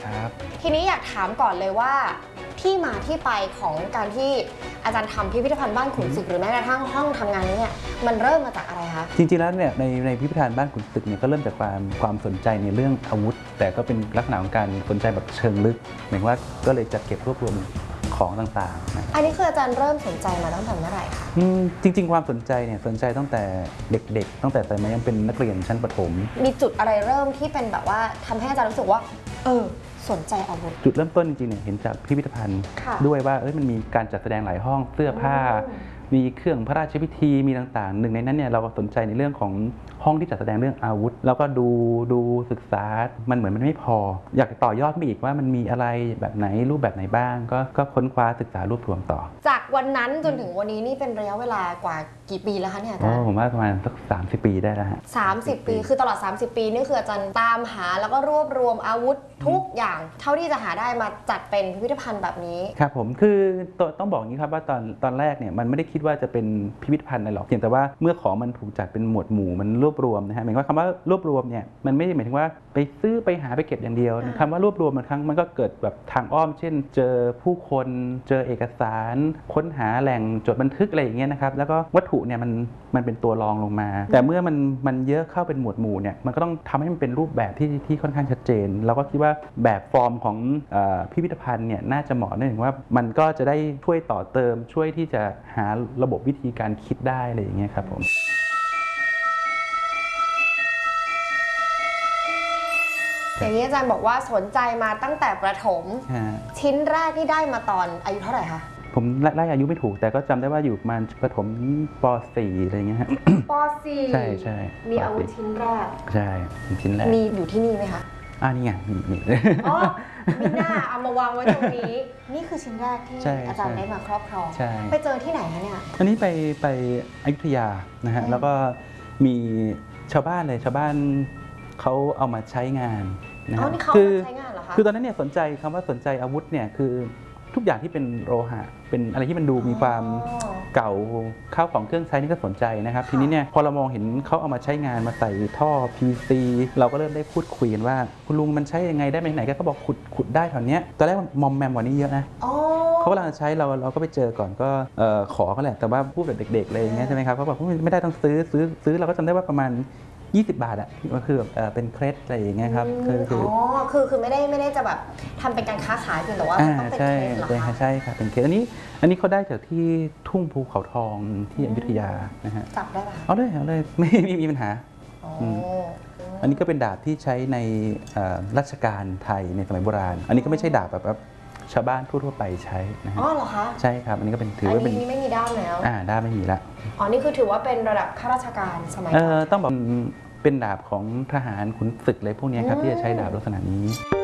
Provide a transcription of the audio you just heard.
ครับทีนี้อยากถามก่อนเลยว่าที่มาที่ไปของการที่อาจารย์ทำพิพิธภัณฑ์บ้านขุนศึกหรือแม้กระทั่งห้องทำงานนี้เนี่ยมันเริ่มมาจากอะไรคะจริงๆแล้วเนี่ยในพิพิธภัณฑ์บ้านขุนศึกเนี่ยก็เริ่มจากความสนใจในเรื่องอาวุธแต่ก็เป็นลักษณะของการสนใจแบบเชิงลึกหมายว่าก็เลยจัดเก็บรวบรวมของต่างๆนะอันนี้คืออาจารย์เริ่มสนใจมาตั้งแต่เมื่อไหร่คะจริงๆความสนใจเนี่ยสนใจตั้งแต่เด็กๆตั้งแต่สมัยยังเป็นนักเรียนชั้นประถมมีจุดอะไรเริ่มที่เป็นแบบว่าทำให้อาจารย์รู้สึกว่าสนใจอาวุธจุดเริ่มต้นจริงๆเนี่ยเห็นจากพิพิธภัณฑ์ด้วยว่ามันมีการจัดแสดงหลายห้องเสื้อผ้ามีเครื่องพระราชพิธีมีต่างๆหนึ่งในนั้นเนี่ยเราสนใจในเรื่องของห้องที่จัดแสดงเรื่องอาวุธแล้วก็ดูศึกษามันเหมือนมันไม่พออยากต่อยอดไปอีกว่ามันมีอะไรแบบไหนรูปแบบไหนบ้างก็ค้นคว้าศึกษารวบรวมต่อจากวันนั้นจนถึงวันนี้นี่เป็นระยะเวลากว่ากี่ปีแล้วคะเนี่ยอาจารย์ผมว่าประมาณสัก30 ปีได้แล้วฮะ 30 ปีคือตลอด30 ปีนี่คืออาจารย์ตามหาแล้วก็รวบรวมอาวุธทุกอย่างเท่าที่จะหาได้มาจัดเป็นพิพิธภัณฑ์แบบนี้ครับผมคือต้องบอกอย่างนี้ครับว่าตอนแรกเนี่ยมันไม่ได้คิดว่าจะเป็นพิพิธภัณฑ์อะไรหรอกเพียงแต่ว่าเมื่อของมันถูกจัดเป็นหมวดหมู่มันรวบรวมนะฮะหมายว่าคำว่ารวบรวมเนี่ยมันไม่ได้หมายถึงว่าไปซื้อไปหาไปเก็บอย่างเดียวคำว่ารวบรวมบางครั้งมันก็เกิดแบบทางอ้อมเช่นเจอผู้คนเจอเอกสารค้นหาแหล่งจดบันทึกอะไรอย่างเงี้ยนะครับแล้วก็วัตถุเนี่ยมันเป็นตัวรองลงมาแต่เมื่อมันเยอะเข้าเป็นหมวดหมู่เนี่ยมันก็ต้องทำให้มันเป็นรูปแบบที่ค่อนข้างชัดเจนเราก็คิดว่าแบบฟอร์มของพิพิธภัณฑ์เนี่ยน่าจะเหมาะเนื่องจากว่ามันก็จะได้ช่วยต่อเติมช่วยที่จะหาระบบวิธีการคิดได้อะไรอย่างเงี้ยครับผมอย่างนี้อาจารย์บอกว่าสนใจมาตั้งแต่ประถมชิ้นแรกที่ได้มาตอนอายุเท่าไหร่คะผมไล่อายุไม่ถูกแต่ก็จำได้ว่าอยู่ประมาณประถมป .4 อะไรเงี้ยฮะป .4 ใช่มีอาวุธชิ้นแรกใช่ชิ้นแรกมีอยู่ที่นี่ไหมคะนี่ไงมีอ๋อมีหน้าเอามาวางไว้ตรงนี้นี่คือชิ้นแรกที่อาจารย์ได้มาครอบครองไปเจอที่ไหนคะเนี่ยอันนี้ไปอยุธยานะฮะแล้วก็มีชาวบ้านเขาเอามาใช้งานนะคือตอนนั้นเนี่ยสนใจคำว่าสนใจอาวุธเนี่ยคือทุกอย่างที่เป็นโลหะเป็นอะไรที่มันดูมีความเก่าข้าวของเครื่องใช้นี่ก็สนใจนะครับทีนี้เนี่ยพอเรามองเห็นเขาเอามาใช้งานมาใส่ท่อ PVC เราก็เริ่มได้พูดคุยกันว่าคุณลุงมันใช้ยังไงได้ไหนก็บอกขุดได้แถวเนี้ยตอนแรกมอมแมมกว่านี้เยอะนะเขากำลังใช้เราก็ไปเจอก่อนก็ขอเขาแหละแต่ว่าพูดแบบเด็กๆเลยอย่างเงี้ยใช่ไหมครับเขาบอกไม่ได้ต้องซื้อเราก็จำได้ว่าประมาณ20 บาทอ่ะก็คือเป็นเครดอะไรอย่างเงี้ยครับคือไม่ได้จะแบบทำเป็นการค้าขายเพียงแต่ว่ามันต้องเป็นเครดเหรอคะใช่ครับเป็นเครดอันนี้เขาได้จากที่ทุ่งภูเขาทองที่อยุธยานะฮะจับได้ไหมเอาเลยไม่มีปัญหาอันนี้ก็เป็นดาบที่ใช้ในรัชกาลไทยในสมัยโบราณอันนี้ก็ไม่ใช่ดาบแบบชาวบ้านทั่วไปใช้นะฮะเหรอคะใช่ครับอันนี้ก็เป็นถือว่าเป็นนี้ไม่มีด้ามแล้วด้ามไม่มีละนี่คือถือว่าเป็นระดับข้าราชการสมัยต้องบอกเป็นดาบของทหารขุนศึกเลยพวกนี้ครับที่จะใช้ดาบลักษณะนี้